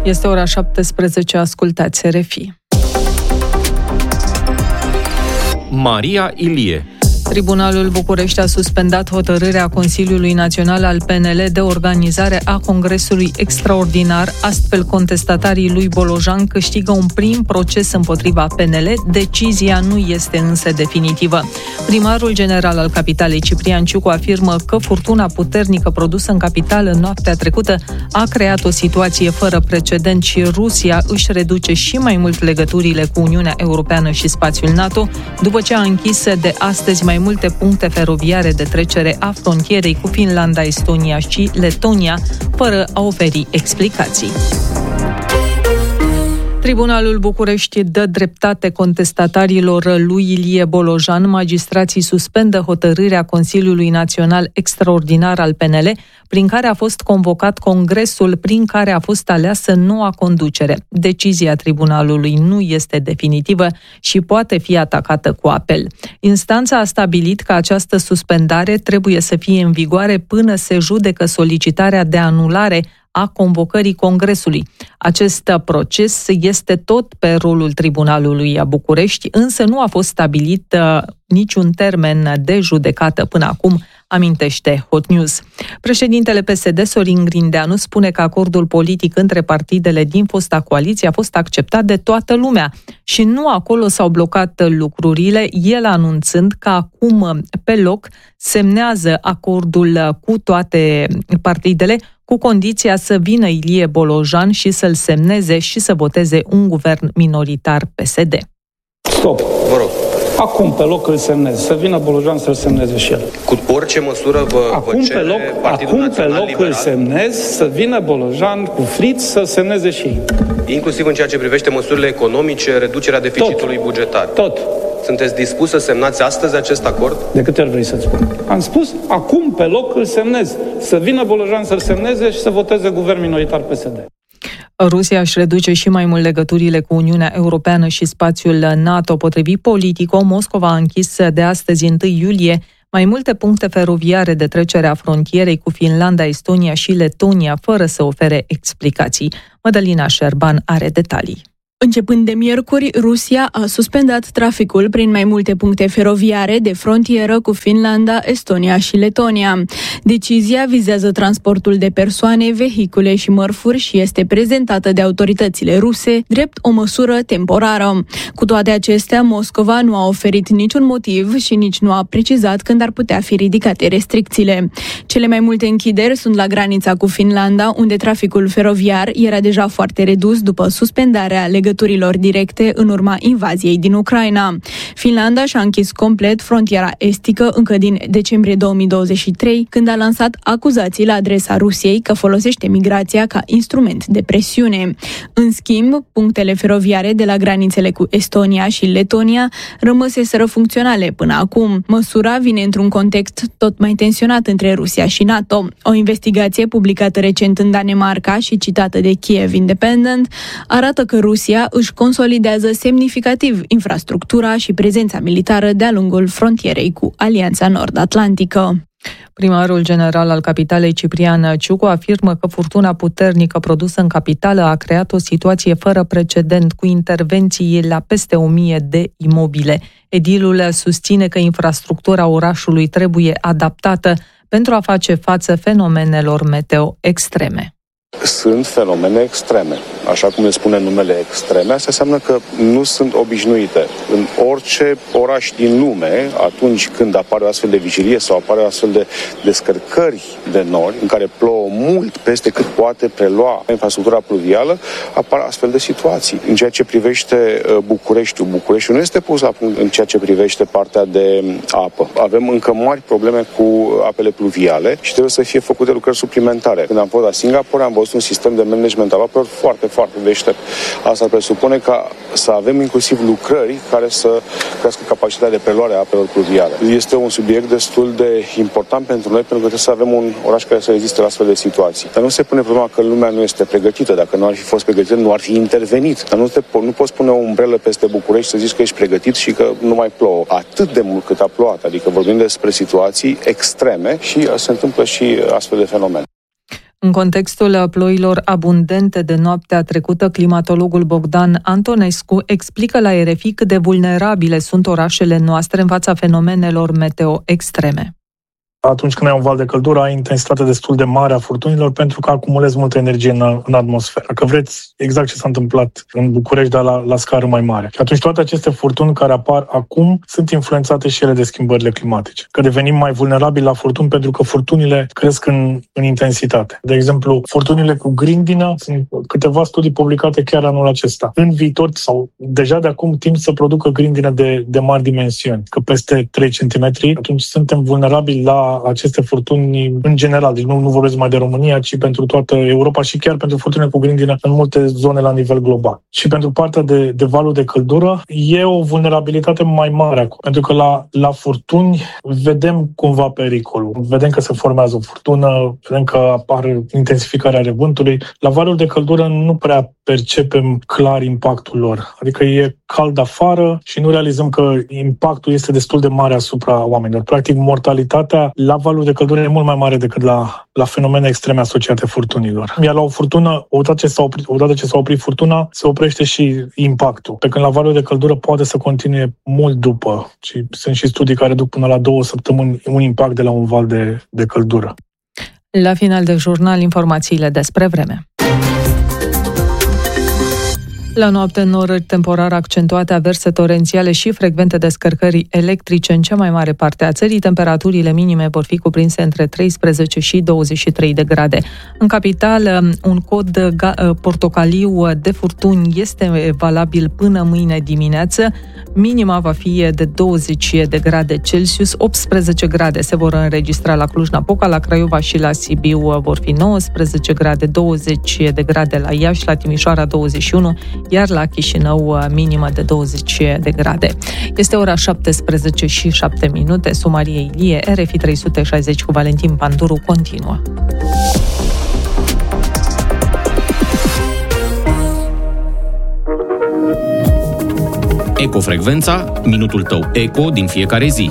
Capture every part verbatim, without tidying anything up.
Este ora șaptesprezece, ascultați R F I. Maria Ilie. Tribunalul București a suspendat hotărârea Consiliului Național al P N L de organizare a Congresului Extraordinar, astfel contestatarii lui Bolojan câștigă un prim proces împotriva P N L, decizia nu este însă definitivă. Primarul general al capitalei, Ciprian Ciucu, afirmă că furtuna puternică produsă în capitală noaptea trecută a creat o situație fără precedent și Rusia își reduce și mai mult legăturile cu Uniunea Europeană și spațiul NATO, după ce a închis de astăzi mai multe puncte feroviare de trecere a frontierei cu Finlanda, Estonia și Letonia, fără a oferi explicații. Tribunalul București dă dreptate contestatarilor lui Ilie Bolojan. Magistrații suspendă hotărârea Consiliului Național Extraordinar al P N L, prin care a fost convocat congresul prin care a fost aleasă noua conducere. Decizia tribunalului nu este definitivă și poate fi atacată cu apel. Instanța a stabilit că această suspendare trebuie să fie în vigoare până se judecă solicitarea de anulare a convocării Congresului. Acest proces este tot pe rolul Tribunalului București, însă nu a fost stabilit uh, niciun termen de judecată până acum, amintește Hot News. Președintele P S D, Sorin Grindeanu, spune că acordul politic între partidele din fosta coaliție a fost acceptat de toată lumea și nu acolo s-au blocat lucrurile, el anunțând că acum pe loc semnează acordul cu toate partidele, cu condiția să vină Ilie Bolojan și să-l semneze și să voteze un guvern minoritar P S D. Stop! Vă rog. Acum pe loc îl semnez, să vină Bolojan să-l semneze și el. Cu orice măsură vă, acum vă cere pe loc, Partidul acum Național pe loc Liberal, îl semnez, să vină Bolojan cu friț să semneze și ei. Inclusiv în ceea ce privește măsurile economice, reducerea deficitului Tot. bugetar. Tot. Sunteți dispus să semnați astăzi acest acord? De câte ori vrei să-ți spun? Am spus, acum pe loc îl semnez. Să vină Bolojan să-l semneze și să voteze guvern minoritar P S D. Rusia își reduce și mai mult legăturile cu Uniunea Europeană și spațiul NATO. Potrivit Politico, Moscova a închis de astăzi, întâi iulie, mai multe puncte feroviare de trecere a frontierei cu Finlanda, Estonia și Letonia, fără să ofere explicații. Mădălina Șerban are detalii. Începând de miercuri, Rusia a suspendat traficul prin mai multe puncte feroviare de frontieră cu Finlanda, Estonia și Letonia. Decizia vizează transportul de persoane, vehicule și mărfuri și este prezentată de autoritățile ruse drept o măsură temporară. Cu toate acestea, Moscova nu a oferit niciun motiv și nici nu a precizat când ar putea fi ridicate restricțiile. Cele mai multe închideri sunt la granița cu Finlanda, unde traficul feroviar era deja foarte redus după suspendarea legăturilor legăturilor directe în urma invaziei din Ucraina. Finlanda și-a închis complet frontiera estică încă din decembrie două mii douăzeci și trei, când a lansat acuzații la adresa Rusiei că folosește migrația ca instrument de presiune. În schimb, punctele feroviare de la granițele cu Estonia și Letonia rămăseseră funcționale până acum. Măsura vine într-un context tot mai tensionat între Rusia și NATO. O investigație publicată recent în Danemarca și citată de Kiev Independent arată că Rusia își consolidează semnificativ infrastructura și prezența militară de-a lungul frontierei cu Alianța Nord-Atlantică. Primarul general al capitalei, Ciprian Ciucu, afirmă că furtuna puternică produsă în capitală a creat o situație fără precedent, cu intervenții la peste o mie de imobile. Edilul susține că infrastructura orașului trebuie adaptată pentru a face față fenomenelor meteo extreme. Sunt fenomene extreme. Așa cum le spune numele extreme, asta înseamnă că nu sunt obișnuite. În orice oraș din lume, atunci când apare o astfel de vigilie sau apare o astfel de descărcări de nori, în care plouă mult peste cât poate prelua infrastructura pluvială, apar astfel de situații. În ceea ce privește Bucureștiul, Bucureștiul nu este pus la punct în ceea ce privește partea de apă. Avem încă mari probleme cu apele pluviale și trebuie să fie făcute lucrări suplimentare. Când am fost la Singapore, am văzut un sistem de management al apelor foarte, foarte deștept. Asta presupune ca să avem inclusiv lucrări care să crească capacitatea de preluare a apelor pluviale. Este un subiect destul de important pentru noi, pentru că trebuie să avem un oraș care să reziste la astfel de situații. Dar nu se pune problema că lumea nu este pregătită. Dacă nu ar fi fost pregătită, nu ar fi intervenit. Dar nu, te, nu poți pune o umbrelă peste București să zici că ești pregătit și că nu mai plouă. Atât de mult cât a plouat. Adică vorbim despre situații extreme și se întâmplă și astfel de fenomene. În contextul ploilor abundente de noaptea trecută, climatologul Bogdan Antonescu explică la R F I cât de vulnerabile sunt orașele noastre în fața fenomenelor meteo extreme. Atunci când ai un val de căldură, ai intensitate destul de mare a furtunilor pentru că acumulezi multă energie în, în atmosferă. Dacă vreți, exact ce s-a întâmplat în București, dar la, la scară mai mare. Și atunci toate aceste furtuni care apar acum sunt influențate și ele de schimbările climatice. Că devenim mai vulnerabili la furtuni pentru că furtunile cresc în, în intensitate. De exemplu, furtunile cu grindină, sunt câteva studii publicate chiar anul acesta. În viitor, sau deja de acum, timp să producă grindină de, de mari dimensiuni, că peste trei centimetri, atunci suntem vulnerabili la aceste furtuni în general. Deci nu, nu vorbesc mai de România, ci pentru toată Europa și chiar pentru furtuni cu grindină în multe zone la nivel global. Și pentru partea de, de valul de căldură e o vulnerabilitate mai mare acum. Pentru că la, la furtuni vedem cumva pericolul. Vedem că se formează o furtună, vedem că apare intensificarea revântului. La valul de căldură nu prea percepem clar impactul lor. Adică e cald afară și nu realizăm că impactul este destul de mare asupra oamenilor. Practic, mortalitatea la valul de căldură e mult mai mare decât la, la fenomene extreme asociate furtunilor. Iar la o furtună, odată ce s-a oprit, odată ce s-a oprit furtuna, se oprește și impactul. Pe când la valul de căldură poate să continue mult după. Și sunt și studii care duc până la două săptămâni un impact de la un val de, de căldură. La final de jurnal, informațiile despre vreme. La noapte, norări temporar accentuate, averse torențiale și frecvente descărcări electrice în cea mai mare parte a țării. Temperaturile minime vor fi cuprinse între treisprezece și douăzeci și trei de grade. În capitală, un cod portocaliu de furtuni este valabil până mâine dimineață. Minima va fi de douăzeci de grade Celsius, optsprezece grade se vor înregistra la Cluj-Napoca, la Craiova și la Sibiu vor fi nouăsprezece grade, douăzeci de grade la Iași, la Timișoara douăzeci și unu, iar la Chișinău minimă de douăzeci de grade. Este ora șaptesprezece și șapte minute. Sumarie Ilie, R F I trei sute șaizeci cu Valentin Panduru continuă. Ecofrecvența, minutul tău eco din fiecare zi.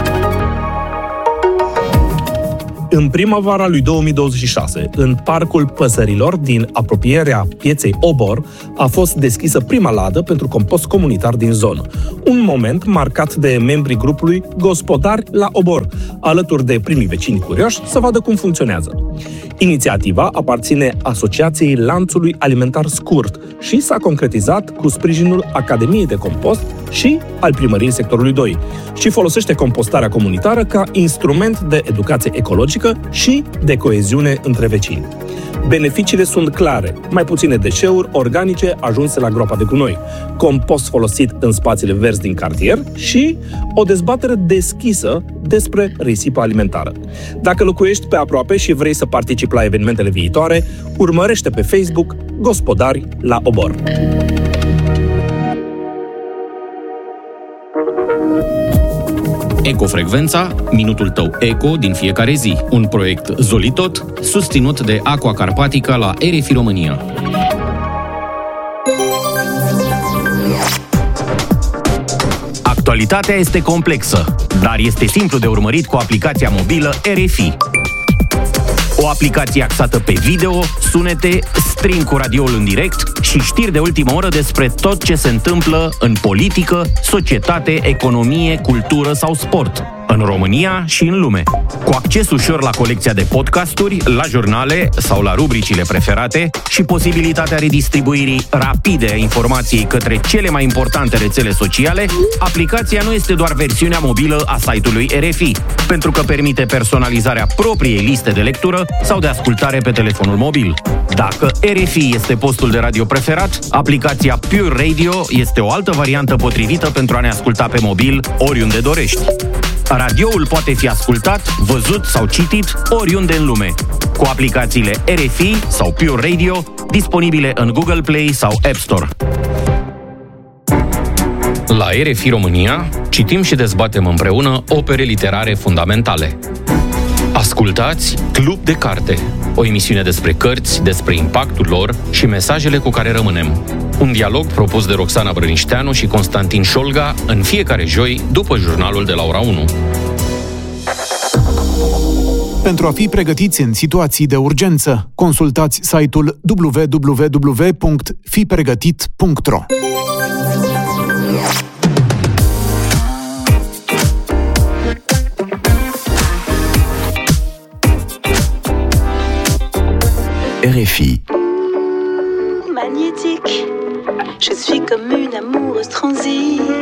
În primăvara lui două mii douăzeci și șase, în Parcul Păsărilor din apropierea pieței Obor, a fost deschisă prima ladă pentru compost comunitar din zonă. Un moment marcat de membrii grupului Gospodari la Obor, alături de primii vecini curioși să vadă cum funcționează. Inițiativa aparține Asociației Lanțului Alimentar Scurt și s-a concretizat cu sprijinul Academiei de Compost și al Primăriei Sectorului doi și folosește compostarea comunitară ca instrument de educație ecologică și de coeziune între vecini. Beneficiile sunt clare: mai puține deșeuri organice ajunse la groapa de gunoi, compost folosit în spațiile verzi din cartier și o dezbatere deschisă despre risipa alimentară. Dacă locuiești pe aproape și vrei să participi la evenimentele viitoare, urmărește pe Facebook Gospodari la Obor. Ecofrecvența, minutul tău eco din fiecare zi. Un proiect Zolitot, susținut de Aqua Carpatica la R F I România. Actualitatea este complexă, dar este simplu de urmărit cu aplicația mobilă R F I. O aplicație axată pe video, sunete, stream cu radioul în direct și știri de ultimă oră despre tot ce se întâmplă în politică, societate, economie, cultură sau sport, în România și în lume. Cu acces ușor la colecția de podcasturi, la jurnale sau la rubricile preferate și posibilitatea redistribuirii rapide a informației către cele mai importante rețele sociale, aplicația nu este doar versiunea mobilă a site-ului R F I, pentru că permite personalizarea propriei liste de lectură sau de ascultare pe telefonul mobil. Dacă R F I este postul de radio preferat, aplicația Pure Radio este o altă variantă potrivită pentru a ne asculta pe mobil oriunde dorești. Radioul poate fi ascultat, văzut sau citit oriunde în lume, cu aplicațiile R F I sau Pure Radio, disponibile în Google Play sau App Store. La R F I România citim și dezbatem împreună opere literare fundamentale. Ascultați Club de Carte, o emisiune despre cărți, despre impactul lor și mesajele cu care rămânem. Un dialog propus de Roxana Brănișteanu și Constantin Șolga în fiecare joi după jurnalul de la ora unu. Pentru a fi pregătiți în situații de urgență, consultați site-ul w w w punct fi pregătit punct r o. R F I. Magnétique, je suis comme une amoureuse transie.